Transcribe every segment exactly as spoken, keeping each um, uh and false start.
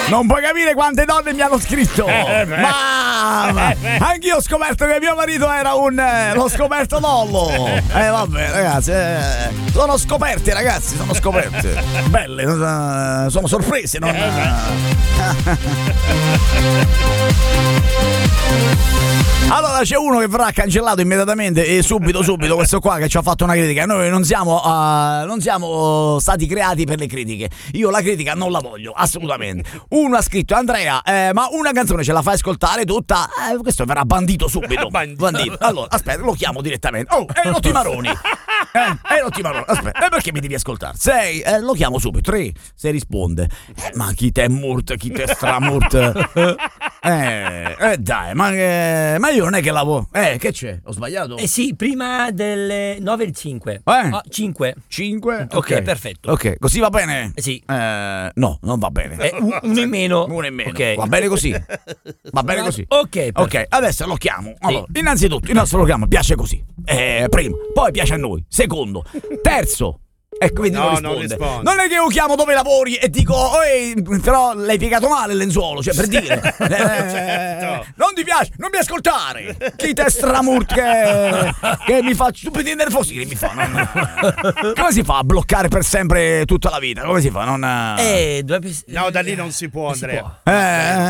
Non puoi capire quante donne mi hanno scritto. Eh, Mamma, eh, anch'io ho scoperto che mio marito era un eh, l'ho scoperto Lollo. Eh vabbè ragazzi, eh, sono scoperte ragazzi, sono scoperte. Belle, uh, sono sorprese, non Allora c'è uno che verrà cancellato immediatamente e subito subito questo qua che ci ha fatto una critica. Noi non siamo uh, non siamo stati creati per le critiche. Io la critica non la voglio assolutamente. Uno ha scritto: Andrea, eh, ma una canzone ce la fai ascoltare tutta? Eh, questo verrà bandito subito. bandito. bandito. Allora aspetta, lo chiamo direttamente. Oh, è Lotti Maroni. Eh, è Lotti Maroni. Aspetta, e perché mi devi ascoltare? Sei, eh, lo chiamo subito. Tre, se risponde. Eh, ma chi te è Murt, chi te è stramurt? Eh, eh dai, ma, eh, ma io non è che lavoro. Eh, che c'è? Ho sbagliato? Eh sì, prima delle nove e cinque. Eh? Oh, cinque. cinque? Ok, Ok, perfetto. Ok, così va bene? Eh sì. Eh, no, non va bene. Eh, un- uno in meno. Uno in meno. Ok. Va bene così. Va bene così. Ok, perfetto. Ok, adesso lo chiamo. Allora, innanzitutto, il nostro programma piace così. Eh, primo, poi piace a noi. Secondo, terzo. Ecco, vedi, No, non non risponde. risponde. Non è che io chiamo dove lavori e dico, "Oi, però l'hai piegato male il lenzuolo", cioè per dire. Eh, Certo. Non ti piace, non mi ascoltare. Chi te stramurt che, che mi fa stupidi nervosi mi fa. Non- Come si fa a bloccare per sempre tutta la vita? Come si fa? Non Eh, dovrebbe... No, da lì non si può, si Andrea. può.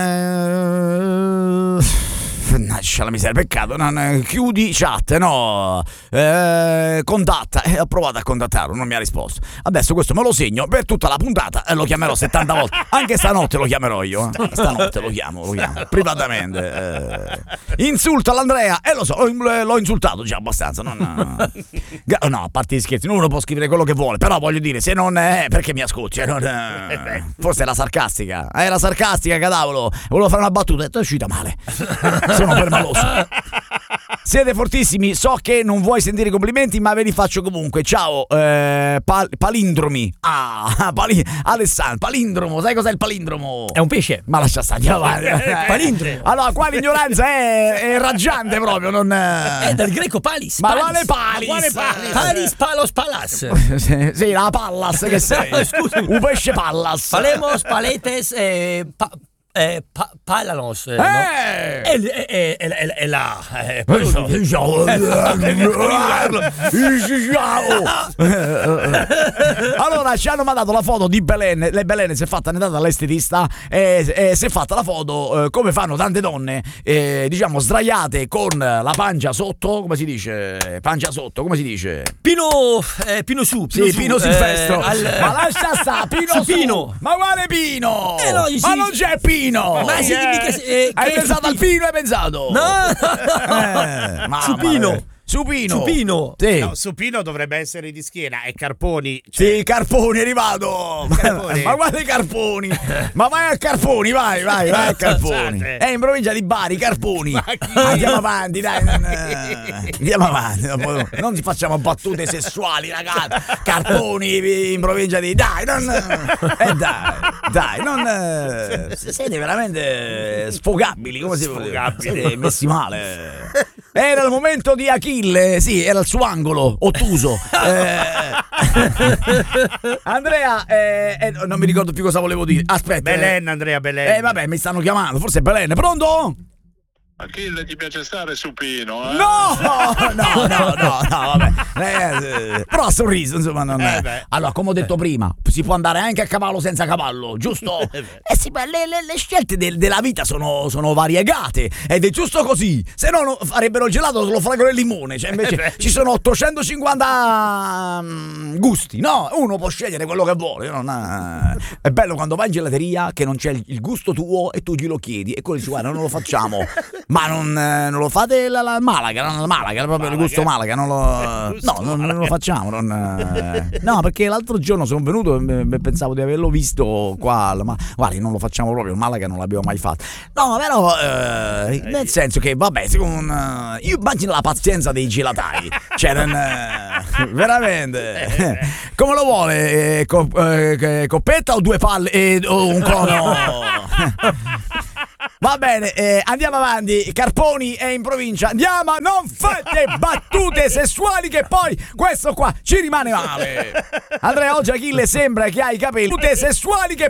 Eh, Mannaggia la miseria, peccato. Non, chiudi chat, no. Eh, contatta. Eh, ho provato a contattarlo, non mi ha risposto. Adesso questo me lo segno per tutta la puntata e lo chiamerò settanta volte. Anche stanotte lo chiamerò io. Eh. Stanotte lo chiamo, lo chiamo privatamente. Eh. Insulto all'Andrea, e eh, lo so, l'ho, l'ho insultato già abbastanza. Non, no, a parte gli scherzi, uno può scrivere quello che vuole, però voglio dire, se non è, perché mi ascolti? Eh, non, eh, forse era sarcastica. Era sarcastica, cadavolo. Volevo fare una battuta e è uscita male. Sono permaloso. Siete fortissimi, so che non vuoi sentire i complimenti, ma ve li faccio comunque. Ciao, eh, pal- palindromi. Ah, pali- Alessandro, palindromo, sai cos'è il palindromo? È un pesce. Ma lascia stare, andiamo avanti. Palindromo. Allora, qua l'ignoranza è, è raggiante proprio, non... È dal greco palis. Ma palis. quale palis? Ma quale palis? Palis, palos, palas. Sì, sì, la pallas che sei. No, scusa. Un pesce pallas. Palemos, paletes, eh, pa, eh, pa, palanos. Eh, no? Eh! E, e, e, e, e là. Eh, Allora ci hanno mandato la foto di Belen. Le Belen si è fatta un'età dall'estetista e, e si è fatta la foto eh, come fanno tante donne, eh, diciamo sdraiate con la pancia sotto. Come si dice? Pancia sotto, come si dice? Pino, eh, Pino su. Pino Sì, su, Pino eh, Silvestro. al- Ma lascia sta, Pino Su su. Pino. Ma quale Pino? Eh, no, Ma sì. non c'è Pino. Ma si Eh. mica- eh, Hai che- pensato al Pino, hai pensato? No, Eh, mamma Supino. mia. Supino. Supino. Sì. No, Supino dovrebbe essere di schiena e Carponi. Cioè, Sì, Carponi è arrivato. Carponi. Ma guarda i Carponi. Ma vai a Carponi, vai, vai, vai a Carponi. Scusate. È in provincia di Bari, Carponi. Ma chi? Andiamo avanti, dai. Non, eh, andiamo avanti. Non, non ci facciamo battute sessuali, ragazzi. Carponi in provincia di... Dai, non... Eh, dai, dai, non... eh, siete veramente sfogabili, come si può dire? Sfogabili. Siete messi male. Era il momento di Achille, sì, era il suo angolo ottuso. Eh, Andrea, eh, eh, non mi ricordo più cosa volevo dire. Aspetta. Belen, Andrea, Belen. Eh, vabbè, mi stanno chiamando, forse è Belen. Pronto? Achille, ti piace stare supino, eh? No, no, no, no, no, vabbè. Eh, eh, però ha sorriso, insomma, non Eh, è. beh. Allora, come ho detto prima, si può andare anche a cavallo senza cavallo, giusto? Eh sì, ma le, le- le scelte del- della vita sono, sono variegate ed è giusto così. Se no, no farebbero il gelato solo fragola e limone. Cioè, invece ci sono ottocentocinquanta mm, gusti, no? Uno può scegliere quello che vuole. Non ha- È bello quando vai in gelateria che non c'è il, il gusto tuo e tu glielo chiedi e quello dice: guarda, non lo facciamo. Ma non, eh, non lo fate la, la Malaga, non la Malaga, proprio il gusto Malaga, non lo, no, non, non lo facciamo. Non, eh. No, perché l'altro giorno sono venuto e eh, pensavo di averlo visto qua, ma guardi, non lo facciamo proprio, il Malaga non l'abbiamo mai fatto. No, però, eh, nel senso che, vabbè, secondo, io immagino la pazienza dei gelatai, cioè, non, eh, veramente, come lo vuole, eh, co- eh, coppetta o due palle eh, o un cono? Va bene, eh, andiamo avanti. Carponi è in provincia. Andiamo, non fate battute sessuali che poi questo qua ci rimane male. Andrea, oggi Achille sembra che hai i capelli battute sessuali che